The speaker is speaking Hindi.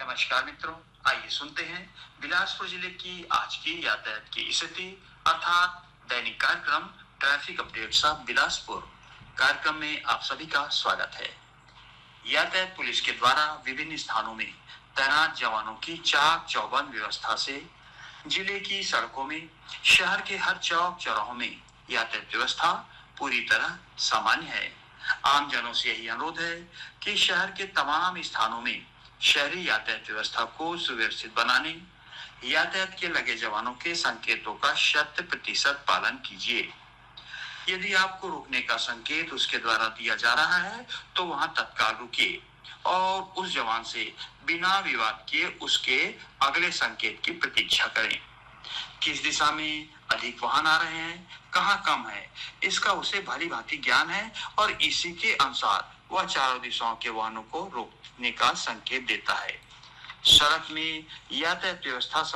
नमस्कार मित्रों, आइए सुनते हैं बिलासपुर जिले की आज की यातायात की स्थिति अर्थात दैनिक कार्यक्रम ट्रैफिक अपडेट्स ऑफ बिलासपुर। कार्यक्रम में आप सभी का स्वागत है। यातायात पुलिस के द्वारा विभिन्न स्थानों में तैनात जवानों की चाक चौबंद व्यवस्था से जिले की सड़कों में, शहर के हर चौक चौराहों में यातायात व्यवस्था पूरी तरह सामान्य है। आम जनों से यही अनुरोध है कि शहर के तमाम स्थानों में शहरी यातायात व्यवस्था को सुव्यवस्थित बनाने, यातायात के लगे जवानों के संकेतों का 100% पालन कीजिए। यदि आपको रुकने का संकेत उसके द्वारा दिया जा रहा है तो वहां तत्काल रुकिए और उस जवान से बिना विवाद किए उसके अगले संकेत की प्रतीक्षा करें। किस दिशा में अधिक वाहन आ रहे हैं, कहाँ कम है, इसका उसे भली भांति ज्ञान है और इसी के अनुसार वह चारों दिशाओं के वाहनों को रोकने का संकेत देता है। सड़क में यातायात व्यवस्था